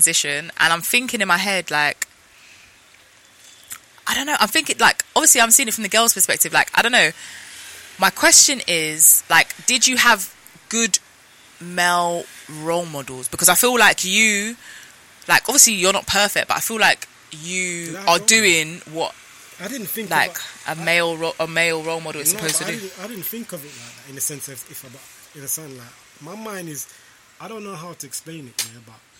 transition, and I'm thinking in my head, like, I don't know. I'm thinking, like, obviously I'm seeing it from the girl's perspective. Like, I don't know. My question is, like, did you have good male role models? Because I feel like you, like, obviously you're not perfect, but I feel like you are doing what I didn't think like a male role model is supposed to do. I didn't think of it like that in the sense of in a sense like my mind is, I don't know how to explain it, yeah, but